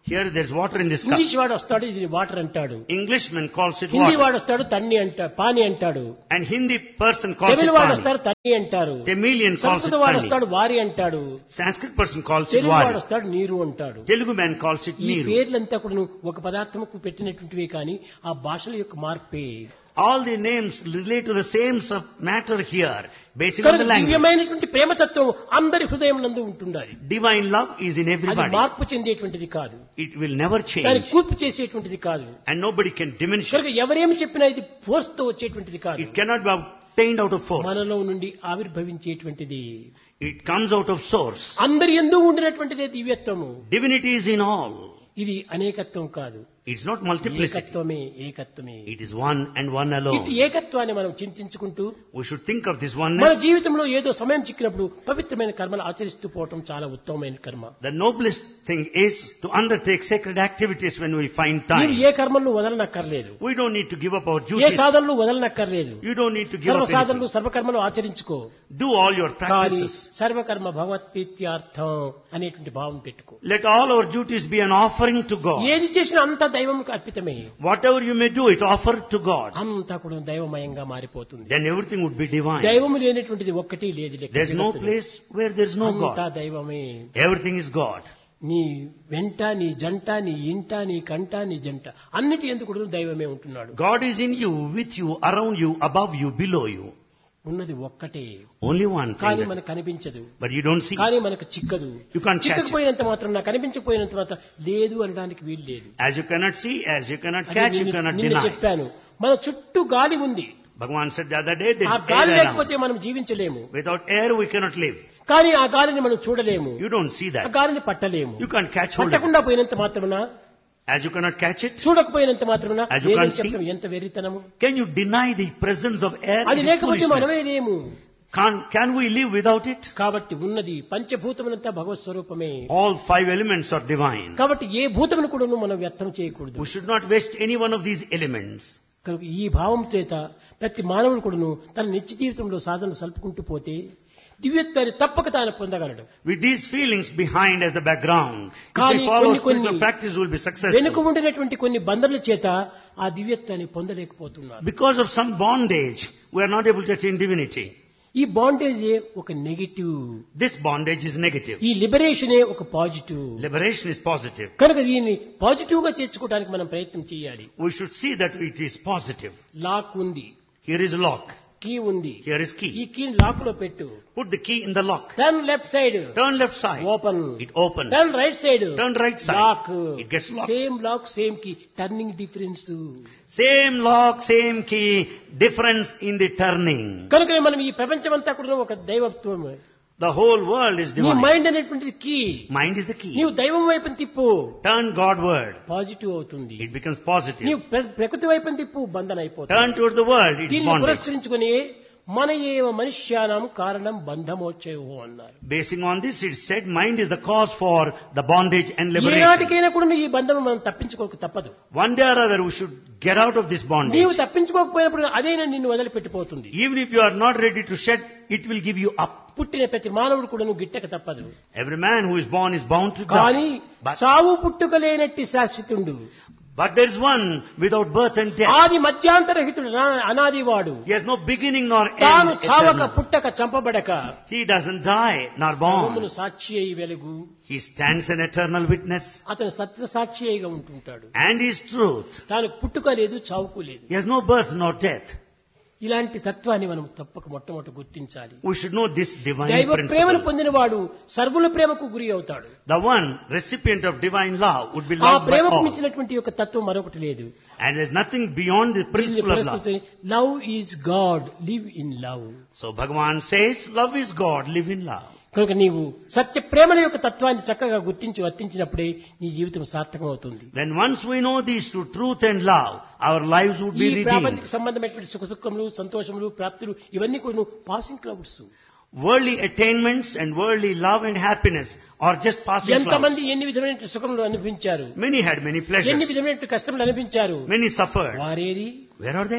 Here there is water in this cup. English వాడు వస్తాడు ఇది వాటర్ అంటాడు, Englishman calls it Hindi water. వాడు వస్తాడు తన్ని అంటాడు, పాని అంటాడు, And Hindi person calls it తమిళ వాడు pani. వస్తాడు తన్ని అంటారు, Tamilian calls it సంస్కృత వాడు pani. వస్తాడు వారి అంటాడు, Sanskrit person calls it Telugu వాడు wari. వస్తాడు నీరు అంటాడు. Telugu man calls it ఈ neeru. పేర్లంతా కూడా ఒక పదార్థముకు పెట్టినటువంటివే కానీ ఆ భాషల యొక్క మార్పే. All the names relate to the same sub- matter here, based on the కనుక language. దివ్యమైనటువంటి ప్రేమతత్వం అందరి హృదయం నందు ఉంటుండాలి. Divine love is in అది everybody. మార్పు చెందేటువంటిది కాదు, It will never దాన్ని change. కూర్పు చేసేటువంటిది కాదు. And nobody can diminish it. కనుక ఎవరేమి చెప్పినా ఇది ఫోర్స్ తో వచ్చేటువంటిది కాదు, It cannot be obtained out of force. మనలో నుండి ఆవిర్భవించేటువంటిది. It comes out of source. అందరి యందు ఉండినటువంటిదే దివ్యత్వము. Divinity is in all. ఇది అనేకత్వం కాదు, It's not multiplicity. ఏకత్వమే ఏకత్వమే. It is one and one ఇటు alone. ఏకత్వాన్ని మనం చింతించుకుంటూ We should think of this మన oneness. జీవితంలో ఏదో సమయం చిక్కినప్పుడు పవిత్రమైన కర్మలు ఆచరిస్తూ పోవటం చాలా ఉత్తమమైన కర్మ. The noblest thing is to undertake sacred activities when we find మీరు time. ఏ కర్మలను వదలనక్కర్లేదు, We don't need to give up our A duties. సాధనలు వదలనక్కర్లేదు. You don't need to give సర్వ up సాధనలు anything. సర్వకర్మలు ఆచరించుకో, Do all your కానీ practices. సర్వకర్మ భగవత్ప్రీత్యార్థం అనేటువంటి భావం పెట్టుకో. Let all our duties be an offering to God. ఏది చేసినా అంతా దైవంకు అర్పితమే, Whatever you may do, it offer to God. అంతా కూడా దైవమయంగా మారిపోతుంది. Then everything would be divine. దైవము లేనటువంటిది ఒక్కటి లేదు లెక్క There's no జగత్తులో. place where there's no అంతా God. దైవమే. Everything is God. నీ వెంట నీ జంట నీ ఇంట నీ కంట నీ జంట అన్నిటి ఎందుకు కూడా దైవమే ఉంటున్నాడు. God is in you, with you, around you, above you, below you. ఉన్నది ఒక్కటే, Only one కానీ thing. that- మనకు కనిపించదు, But you don't see. కానీ మనకు చిక్కదు. You can't catch it. చిక్కకపోయినంత మాత్రం నాకు కనిపించకపోయినంత మాత్రం లేదు అనడానికి వీలు లేదు. As you cannot see, as you cannot అది catch, you నిన్న- cannot నిన్న deny. చెప్పాను, మన చుట్టూ గాలి ఉంది, Bhagavan said the other day, there ఆ is గాలి air లేకపోతే around. మనం జీవించలేము. Without air, we cannot live. కానీ ఆ గాలిని మనం చూడలేము, You don't see ఆ that. గాలిని పట్టలేము. You can't catch hold of it. పట్టకుండా పోయినంత మాత్రమున, As you cannot catch it, చూడకపోయినంత మాత్రమున As you లేదని can't see. చెప్పడం ఎంత వెర్రితనము. can you deny the presence of air? అది It is లేకపోతే మనమే foolishness. లేము. Can, can we live without it? కాబట్టి ఉన్నది పంచభూతములంతా భగవత్ స్వరూపమే. All five elements are divine. కాబట్టి ఏ భూతమును కూడా మనం వ్యర్థం చేయకూడదు. We should not waste any one of these elements. కనుక ఈ భావం చేత ప్రతి మానవుడు కూడాను తన నిత్య జీవితంలో సాధన సల్పుకుంటూ పోతే దివ్యత్వాన్ని తప్పక తాను పొందగలడు. With these feelings behind as the background, if కానీ we follow కొన్ని కొన్ని spiritual practice, we will be వెనుక successful. ఉండినటువంటి కొన్ని బంధనల చేత ఆ దివ్యత్వాన్ని పొందలేకపోతున్నారు. Because of some bondage, we are not able to attain divinity. ఈ బాండేజే ఒక negative, This bondage is negative. ఈ లిబరేషనే ఒక పాజిటివ్. Liberation is positive. కనుక దీన్ని పాజిటివ్ గా చేర్చుకోవడానికి మనం ప్రయత్నం చేయాలి. We should see that it is positive. Lock ఉంది, Here is a lock. Key ఉంది, Here is ఈ key. కీని లాక్ లో పెట్టు. Put the key in the lock. Turn left side, Turn left side. Open. It opens. Turn right side, Turn right side. Lock. It gets locked. Same lock same key, turning difference. Same lock, same key, difference in the turning. కనుక మనం ఈ ప్రపంచం అంతా కూడా ఒక దైవత్వం. The whole world is నీ divine. Mind అనేటువంటిది key. Mind is the key. నీవు దైవం వైపుని తిప్పు, Turn Godward. పాజిటివ్ అవుతుంది. It becomes positive. నీవు ప్ర- ప్రకృతి వైపుని తిప్పు, బంధన అయిపోతుంది. Turn towards the world. It is దీన్ని bondage. పురస్కరించుకుని మన ఏవ మనుష్యానం కారణం బంధమోక్షయో అన్నారు. Basing on this, it said mind is the cause for the bondage and liberation. ఏనాటికైనా కూడా ఈ బంధం మనం తప్పించుకోక తప్పదు. One day or other, we should get out of this bondage. నీవు తప్పించుకోకపోయినప్పుడు అదేనా నిన్ను వదిలిపెట్టిపోతుంది. Even if you are not ready to shed, it will give you up. పుట్టిన ప్రతి మానవుడు కూడా నువ్వు గిట్టక తప్పదు. Every man who is born is bound to కానీ die. But, చావు పుట్టుక లేనట్టి శాశ్వతుండు, but there is one without birth and death. ఆది మధ్యాంతరహితుడు, నా- అనాదివాడు. He has no beginning nor తాను end. చావక eternal. పుట్టక చంపబడక He doesn't die nor సర్వమును born. సాక్షి అయి వెలుగు. He stands an eternal witness అతను సత్య సాక్షి అయిగా ఉంటుంటాడు. and is truth. తాను పుట్టుక లేదు, చావుకు లేదు. He has no birth nor death. ఇలాంటి తత్వాన్ని మనం తప్పక మొట్టమొదటి గుర్తించాలి. We should know this divine దైవ ప్రేమను principle. పొందినవాడు సర్వుల ప్రేమకు గురి అవుతాడు. The one recipient of divine love would be ఆ loved by ప్రేమకు all. మించినటువంటి యొక్క తత్వం మరొకటి లేదు. And there's nothing beyond the principle of love. Love is God, live in love. So Bhagavan says, love is God, live in love. కనుక నీవు సత్య ప్రేమల యొక్క తత్వాన్ని చక్కగా గుర్తించి వర్తించినప్పుడే నీ జీవితం సార్థకం అవుతుంది. When once we know these two, truth and love, our lives would ఈ be redeemed. ప్రాపంచిక సంబంధమైనటువంటి సుఖ సుఖములు, సంతోషములు, ప్రాప్తులు ఇవన్నీ కూడా నువ్వు passing clouds. Worldly attainments and worldly love and happiness are just passing ఎంతమంది clouds. ఎన్ని విధమైన సుఖములు అనిపించారు, Many had many ఎన్ని pleasures. విధమైన కష్టములు అనిపించారు. Many suffered. వారేది Where are they?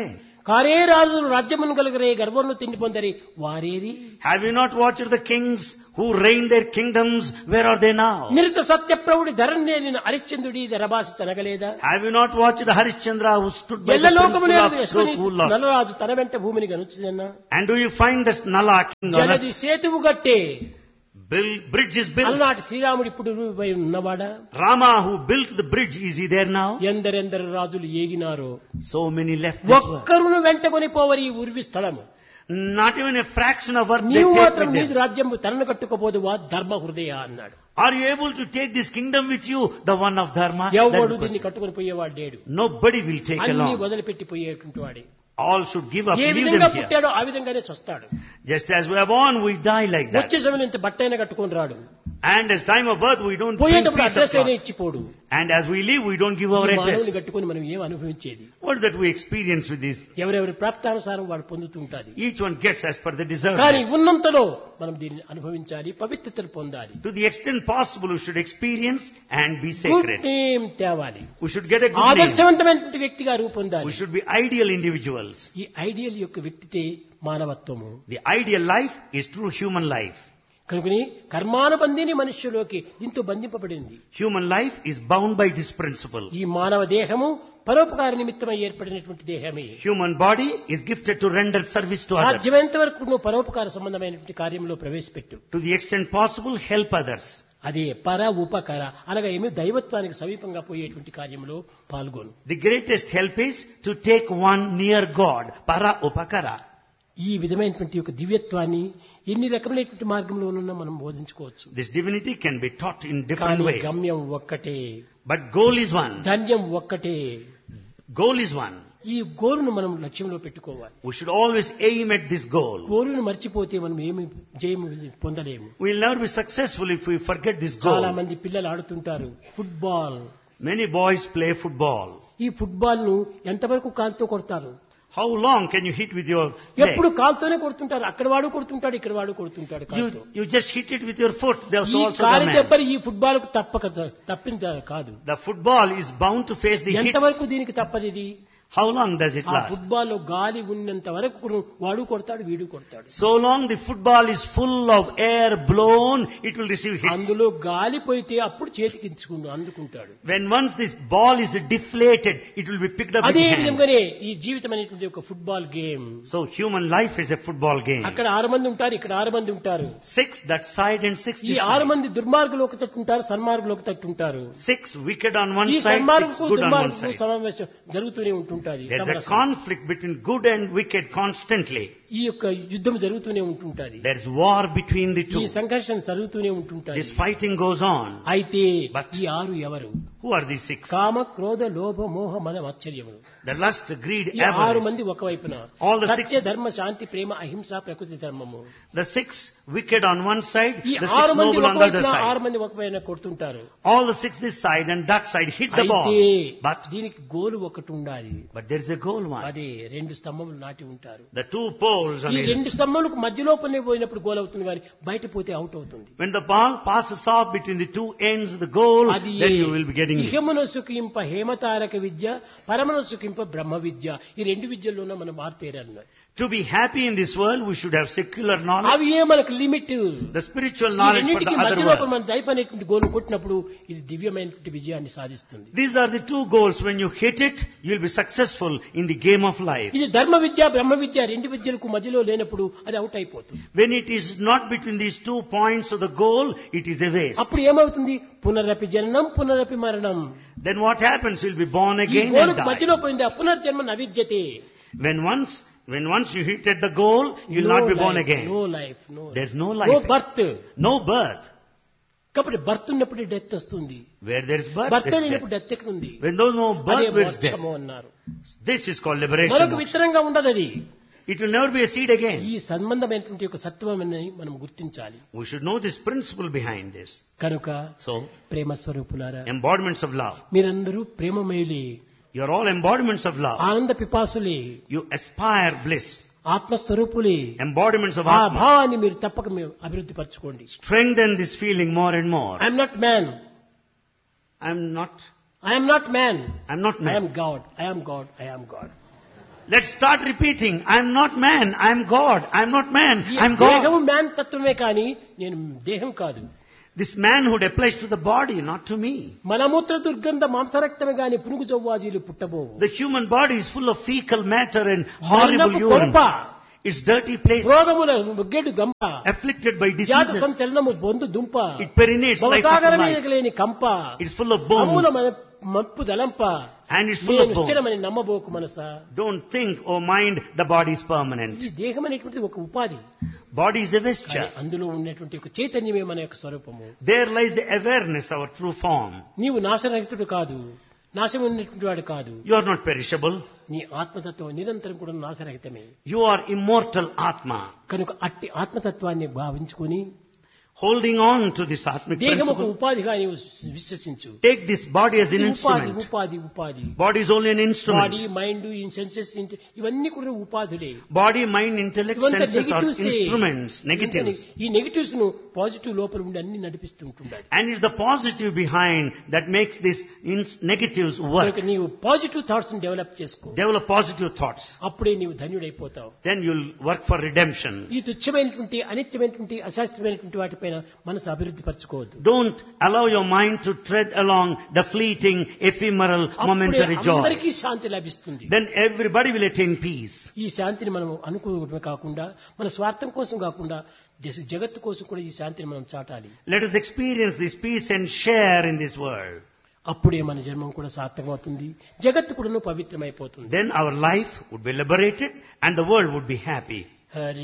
కారే రాజులు రాజ్యమును గలుగరే గర్వమును తిండి పొందరి వారేరి. Have you not watched the kings who reigned their kingdoms? Where are they now? నిరుత సత్యప్రభుడి ధరణ్యేలిన హరిశ్చంద్రుడి ధరభాష తనగలేదా? Have you not watched Harishchandra who stood by the ఎల్లలోకమునే principle of truth? Nalaraju తన వెంట భూమిని గనుచుదన్నా. And do you find this Nala king on earth? జలది సేతువు గట్టే Build, bridge is built. అలనాటి శ్రీరాముడు ఇప్పుడు పోయి ఉన్నవాడా? Rama who built the bridge, is he there now? ఎందరెందరు రాజులు ఏగినారో So many left this world. ఒక్కరును వెంటకొని పోవరి ఈ ఉర్వి స్థలము. Not even a fraction of earth they నీవు take మాత్రం with నీది them. రాజ్యము తనను కట్టుకోపోదు వా ధర్మ హృదయ అన్నాడు. Are you able to take this kingdom with you? The one of Dharma? That ఎవడు is the దీన్ని question. కట్టుకొని పోయేవాడు లేడు. Nobody will take అన్ని along. వదిలిపెట్టి పోయేటువంటి వాడే. All should give up, A leave విధంగా them here. పుట్టాడో ఆ విధంగానే చస్తాడు. Just as we are born, we die like that. వచ్చే సమయంలో ఇంత బట్టైనా కట్టుకొని రాడు. And as time of birth, we don't bring పోయేటప్పుడు piece of అడ్రస్ అయినా cloth. ఇచ్చిపోడు. And as we live, we don't give our ఈ మానవుని address. కట్టుకొని మనం ఏం అనుభవించేది? What is that we experience with this? ఎవరెవరి ప్రాప్తానుసారం వాడు పొందుతూ ఉంటాది. Each one gets as per the deserve. కానీ ఉన్నంతలో మనం దీన్ని అనుభవించాలి, పవిత్రతను పొందాలి. To the extent possible, we should experience and be good sacred. Name తేవాలి. We should get a good name. ఆదర్శవంతమైనటువంటి వ్యక్తిగా రూపొందాలి. We should be ideal individuals. ఈ ఐడియల్ యొక్క వ్యక్తితే మానవత్వము. The ideal life is true human life. కనుకని కర్మానుబంధిని మనుష్యులోకి దీంతో బంధింపబడింది. Human life is bound by this principle. ఈ మానవ దేహము పరోపకార నిమిత్తమై ఏర్పడినటువంటి దేహమే. Human body is gifted to render service to others. సాధ్యమైనంత వరకు నువ్వు పరోపకార సంబంధమైనటువంటి కార్యంలో ప్రవేశపెట్టు. To the extent possible, help others. అదే పర ఉపకర అనగా ఏమి దైవత్వానికి సమీపంగా పోయేటువంటి కార్యంలో పాల్గొను. The greatest help is to take one near God. Para upakara. ఈ విధమైనటువంటి యొక్క దివ్యత్వాన్ని ఎన్ని రకమైనటువంటి మార్గంలోనన్నా మనం బోధించుకోవచ్చు. This divinity can be taught in different కానీ ways. గమ్యం ఒక్కటే, But goal is one. ధన్యం ఒక్కటే. Goal is one. ఈ గోలును మనం లక్ష్యంలో పెట్టుకోవాలి. We should always aim at this goal. గోలును మర్చిపోతే మనం ఏమి జయము పొందలేము. We will never be successful if we forget this చాలా goal. మంది పిల్లలు ఆడుతుంటారు football. Many boys play football. ఈ ఫుట్బాల్ ను ఎంతవరకు కాలుతో కొడతారు? How long can you hit with your ఎప్పుడు leg? కాలుతోనే కొడుతుంటారు. అక్కడ వాడు కొడుతుంటాడు, ఇక్కడ వాడు కొడుతుంటాడు కాలుతో. You, you just hit it with your foot. There's ఈ also కాలి the man. దెబ్బలు ఈ ఫుట్బాల్ కు తప్పక తప్పింది కాదు. The football is bound to face the ఎంతవరకు hits. దీనికి తప్పదు ఇది? How long does it ఆ last? ఫుట్బాల్ లో గాలి ఉన్నంత వరకు కూడా వాడు కొడతాడు, వీడు కొడతాడు. So long the football is full of air blown, it will receive hits. అందులో గాలి పోయితే అప్పుడు చేతికి ఇచ్చుకుంటూ అందుకుంటాడు. When once this ball is deflated, it will be picked up in అదే hand. విధంగానే ఈ జీవితం అనేటువంటి ఒక football game. So human life is a football game. అక్కడ ఆరు మంది ఉంటారు, ఇక్కడ ఆరు మంది ఉంటారు. Six that side and six ఈ this ఆరు side. మంది దుర్మార్గులు ఒక తట్టు ఉంటారు, సన్మార్గులు ఒక తట్టు ఉంటారు. Six wicked on one ఈ side, six సన్మార్గులకు good on one దుర్మార్గులకు side. సమావేశం జరుగుతూనే ఉంటుంటది. There's a conflict between good and wicked constantly. ఈ యొక్క యుద్ధం జరుగుతూనే ఉంటుంటది. There's war between the ఈ two. సంఘర్షణ జరుగుతూనే ఉంటుంటది. This fighting goes on. అయితే But- ఈ ఆరు ఎవరు? Who are these six? కామ క్రోధ లోభ మోహ మద ఆశ్చర్యములు. The lust, greed, ఈ ఆరు avarice. మంది ఒకవైపున All the six- సత్య ధర్మ శాంతి ప్రేమ అహింస ప్రకృతి ధర్మము. The six wicked on one side, ఈ the ఆరు six మంది noble on the other ఒకవైపున ఆరు side. మంది ఒకవైపున కొడుతుంటారు. All the six this side and that side hit the ball. అయితే But, దీనికి గోలు ఒకటి ఉండాలి. but there is a goal one. అదే రెండు స్తంభములు నాటి ఉంటారు. The two poles on ఈ either రెండు side. స్తంభములకు మధ్యలో పని పోయినప్పుడు గోల్ అవుతుంది, కానీ బయట పోతే అవుట్ అవుతుంది. When the ball passes off between the two ends of the goal, అది then you will be getting it. ఇహమున సుఖింప హేమతారక విద్య, పరమన సుఖింప బ్రహ్మ విద్య. ఈ రెండు విద్యల్లోనే మనం మారుతేరన్నారు. To be happy in this world, we should have secular knowledge, అవి ఏ మనకు limit. the spiritual knowledge for the రెండింటికి other మధ్యలో world. మన దైవ అనేటువంటి గోలు కొట్టినప్పుడు ఇది దివ్యమైనటువంటి విజయాన్ని సాధిస్తుంది. These are the two goals. When you hit it, you will be successful in the game of life. ఇది ధర్మ విద్య బ్రహ్మ విద్య రెండు విద్యలకు మధ్యలో లేనప్పుడు అది అవుట్ అయిపోతుంది. When it is not between these two points of the goal, it is a waste. అప్పుడు ఏమవుతుంది? పునరపి జననం పునరపి మరణం. Then what happens? You'll be born ఈ again and గోలుకు die. మధ్యలో పోయింది ఆ పునర్జన్మ నవిద్యతే. When once, when once you hit at the goal, you'll not be born again. No life, no There's no no life. Birth. No birth. కాబట్టి birth ఉన్నప్పుడు death వస్తుంది. Where there is birth, birth there is లేనప్పుడు death. Death ఎక్కడ ఉంది? When there's no అదే birth, where is death? మోక్షము అన్నారు. This is called మరొక liberation. విత్తనంగా ఉండదు అది. It will never be a seed again. ఈ సంబంధమైనటువంటి ఒక సత్వమని మనం గుర్తించాలి. We should know this principle behind this. కనుక So, ప్రేమ స్వరూపులారా, embodiments of love. మీరందరూ ప్రేమమయులే, You are all embodiments of love. ఆనంద పిపాసులే, You aspire bliss. ఆత్మస్వరూపులే. Embodiments of ఆ Atma. భావాన్ని మీరు తప్పక మీరు అభివృద్ధి పరచుకోండి. Strengthen this feeling more and more. I'm not man, I'm not, I'm not man, I'm not man. I'm God, I'm God, I'm God. Let's start repeating, I am not man, I am God, I am not man, ఈ I am God. దేహము man తత్వమే కానీ నేను దేహం కాదు. This manhood applies to the body, not to me. మలమూత్ర దుర్గంధ మాంసరక్తమే గాని పునుగు జవ్వాజీలు పుట్టబోవు. The human body is full of fecal matter and horrible మరణపు urine. కొంప, It's dirty place, రోగముల గెడు గంప, afflicted by జాత diseases. సంచలనము బొందు దుంప, It perinates like భవసాగర life. మీదకి లేని కంప, It's full of అమూల bones మన మప్పు దలంప, and it's full నేను of bones. స్థిరమని నమ్మబోకు Manasa. Don't think, oh mind, the body is permanent. ఈ దేహం అనేటువంటిది ఒక ఉపాధి. Body is a కానీ vesture. అందులో ఉన్నటువంటి ఒక చైతన్యమే మన యొక్క స్వరూపము. There lies the awareness, our true form. నీవు నాశరహితుడు కాదు, నాశం ఉన్నటువంటి వాడు కాదు. You are not perishable. నీ ఆత్మతత్వం నిరంతరం కూడా నాశరహితమే. You are immortal Atma. కనుక అట్టి ఆత్మతత్వాన్ని భావించుకొని Holding on to this Atmic దేహం ఒక principle, ఉపాధిగా నీవు విశ్వసించు. take this body as an ఉపాధి instrument. ఉపాధి ఉపాధి Body is only an body instrument. Mind senses ఇవన్నీ కూడా ఉపాధులే. Body, mind, intellect, ఇవంతా senses are negatives A. instruments, negatives. ఈ నెగటివ్స్ ను పాజిటివ్ లోపల ఉండి అన్ని నడిపిస్తుంటుండాలి. And it's the positive behind that makes these in- negatives work. కనుక నీవు పాజిటివ్ థాట్స్ ని డెవలప్ చేసుకో. Develop positive thoughts. అప్పుడే నీవు ధన్యుడైపోతావు. Then you'll work for redemption. ఈ తుచ్చమైనటువంటి అనిత్యమైనటువంటి అశాస్త్రమైనటువంటి వాటిపైన మనసు అభివృద్ధి పరచుకోవద్దు. Don't allow your mind to tread along the fleeting, ephemeral, అప్పుడే momentary joy. అందరికీ శాంతి లభిస్తుంది. Then everybody will attain peace. ఈ శాంతిని మనం అనుకోవడమే కాకుండా మన స్వార్థం కోసం కాకుండా దేశ జగత్తు కోసం కూడా ఈ శాంతిని మనం చాటాలి. Let us experience this peace and share in this world. అప్పుడే మన జన్మం కూడా సార్థకమవుతుంది, జగత్తు కూడా పవిత్రమైపోతుంది. Then our life would be liberated and the world would be happy. Hari